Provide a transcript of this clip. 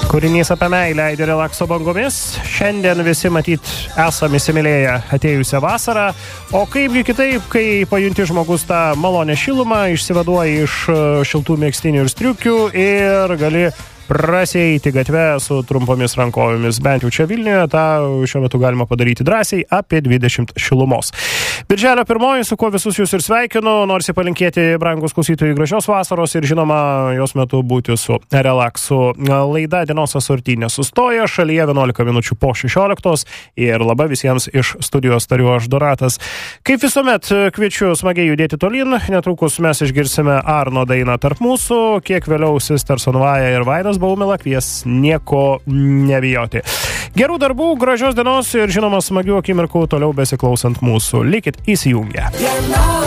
Kūrinys apie meilę aidi relakso bangomis. Šiandien visi matyt esame įsimylėję atėjusią vasarą. O kaipgi kitaip, kai pajunti žmogus tą malonę šilumą, išsivaduoji iš šiltų megztinių ir striukių ir gali prasieiti gatvę su trumpomis rankovėmis. Bent jau čia Vilniuje, tą šiuo metu galima padaryti drąsiai apie 20 šilumos. Birželio 1, su kuo visus jūs ir sveikinu, norisi palinkėti brangus klausytojai gražios vasaros ir žinoma, jos metu būti su relaksu. Laida Dienos asortinė sustoja, šalyje 11 minučių po 16 ir laba visiems iš studijos tariu aš Donatas. Kaip visuomet kviečiu smagiai judėti tolyn, netrukus mes išgirsime Arno dainą Tarp mūsų, kiek vėliau Sisters on Fire ir Vaidas Baumila kvies nieko nebijoti. Gerų darbų, gražios dienos ir žinoma smagių akimirkų toliau besiklausant mūsų. Likit įsijungę.